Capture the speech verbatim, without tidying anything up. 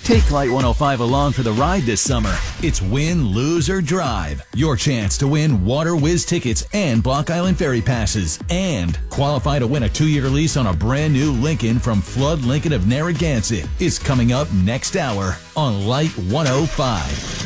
Take Light one oh five along for the ride this summer. It's win, lose, or drive. Your chance to win Water Whiz tickets and Block Island Ferry passes. And qualify to win a two-year lease on a brand new Lincoln from Flood Lincoln of Narragansett is coming up next hour on Light one oh five.